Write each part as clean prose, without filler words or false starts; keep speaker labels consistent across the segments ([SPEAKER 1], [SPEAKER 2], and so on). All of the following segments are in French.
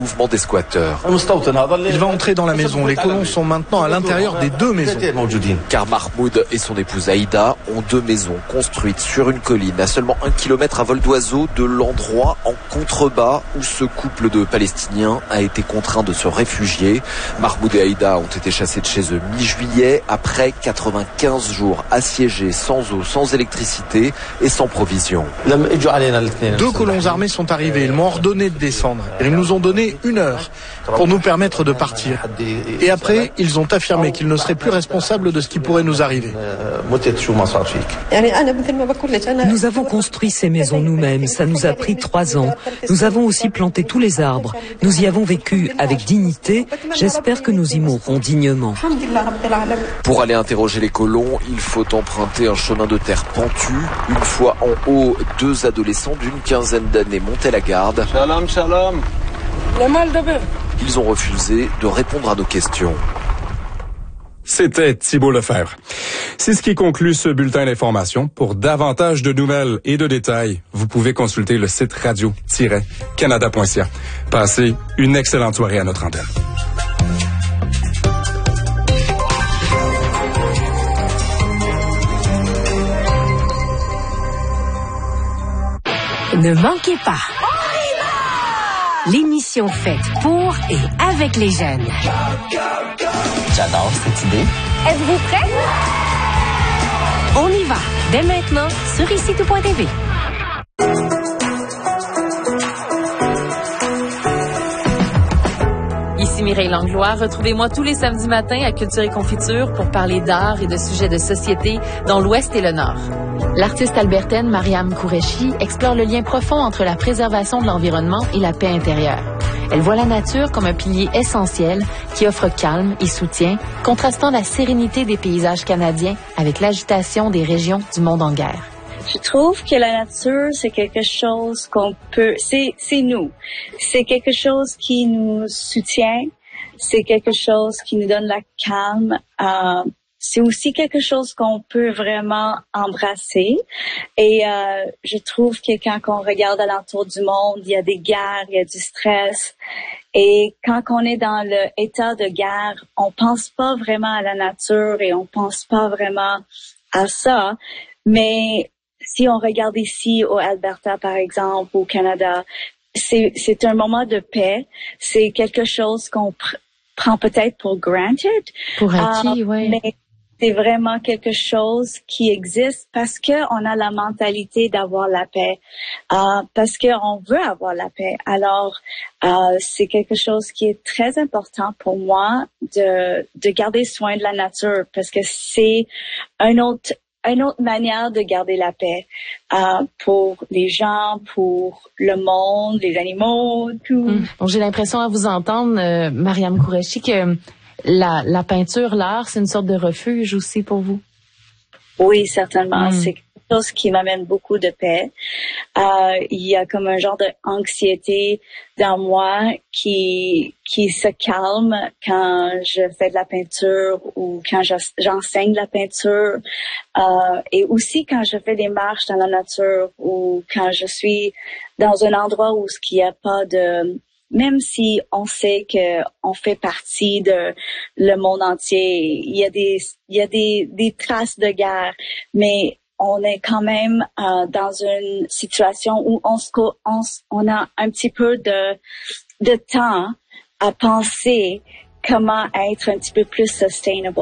[SPEAKER 1] Mouvement des squatteurs.
[SPEAKER 2] Il va entrer dans la maison. Les colons sont maintenant à l'intérieur des deux maisons.
[SPEAKER 1] Car Mahmoud et son épouse Aïda ont deux maisons construites sur une colline à seulement 1 kilomètre à vol d'oiseau de l'endroit en contrebas où ce couple de Palestiniens a été contraint de se réfugier. Mahmoud et Aïda ont été chassés de chez eux mi-juillet après 95 jours assiégés sans eau, sans électricité et sans provisions.
[SPEAKER 2] Deux colons armés sont arrivés. Ils m'ont ordonné de descendre. Ils nous ont donné 1 heure pour nous permettre de partir. Et après, ils ont affirmé qu'ils ne seraient plus responsables de ce qui pourrait nous arriver.
[SPEAKER 3] Nous avons construit ces maisons nous-mêmes. Ça nous a pris 3 ans. Nous avons aussi planté tous les arbres. Nous y avons vécu avec dignité. J'espère que nous y mourrons dignement.
[SPEAKER 1] Pour aller interroger les colons, il faut emprunter un chemin de terre pentu. Une fois en haut, 2 adolescents d'une quinzaine d'années montaient la garde.
[SPEAKER 4] Shalom, shalom.
[SPEAKER 1] Ils ont refusé de répondre à nos questions.
[SPEAKER 5] C'était Thibault Lefebvre. C'est ce qui conclut ce bulletin d'information. Pour davantage de nouvelles et de détails, vous pouvez consulter le site radio-canada.ca. Passez une excellente soirée à notre antenne.
[SPEAKER 6] Ne manquez pas l'émission faite pour et avec les jeunes.
[SPEAKER 7] J'adore cette idée.
[SPEAKER 6] Êtes-vous prêts? On y va, dès maintenant, sur ICTout.tv.
[SPEAKER 8] Ici Mireille Langlois. Retrouvez-moi tous les samedis matins à Culture et Confiture pour parler d'art et de sujets de société dans l'Ouest et le Nord. L'artiste albertaine Mariam Qureshi explore le lien profond entre la préservation de l'environnement et la paix intérieure. Elle voit la nature comme un pilier essentiel qui offre calme et soutien, contrastant la sérénité des paysages canadiens avec l'agitation des régions du monde en guerre.
[SPEAKER 9] Je trouve que la nature, c'est quelque chose qu'on peut, c'est nous. C'est quelque chose qui nous soutient. C'est quelque chose qui nous donne la calme. C'est aussi quelque chose qu'on peut vraiment embrasser. Et je trouve que quand on regarde alentour du monde, il y a des guerres, il y a du stress. Et quand on est dans l'état de guerre, on pense pas vraiment à la nature et on pense pas vraiment à ça. Mais si on regarde ici au Alberta, par exemple, au Canada, c'est un moment de paix. C'est quelque chose qu'on prend peut-être pour granted.
[SPEAKER 8] Pour acquis, oui.
[SPEAKER 9] Mais c'est vraiment quelque chose qui existe parce que on a la mentalité d'avoir la paix, parce que on veut avoir la paix. Alors, c'est quelque chose qui est très important pour moi de garder soin de la nature parce que c'est une autre manière de garder la paix pour les gens, pour le monde, les animaux, tout.
[SPEAKER 8] Bon, j'ai l'impression à vous entendre, Mariam Qureshi, que la peinture, l'art, c'est une sorte de refuge aussi pour vous.
[SPEAKER 9] Oui, certainement. C'est quelque chose qui m'amène beaucoup de paix. Il y a comme un genre d'anxiété dans moi qui se calme quand je fais de la peinture ou quand j'enseigne la peinture. Et aussi quand je fais des marches dans la nature ou quand je suis dans un endroit où il n'y a pas de... Même si on sait que on fait partie de le monde entier, il y a des traces de guerre, mais on est quand même dans une situation où on a un petit peu de temps à penser comment être un petit peu plus sustainable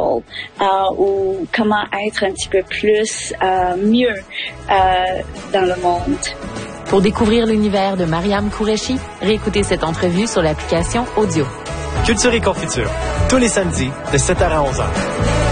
[SPEAKER 9] ou comment être un petit peu plus mieux dans le monde.
[SPEAKER 8] Pour découvrir l'univers de Mariam Qureshi, réécoutez cette entrevue sur l'application Audio.
[SPEAKER 10] Culture et Confiture, tous les samedis de 7h à 11h.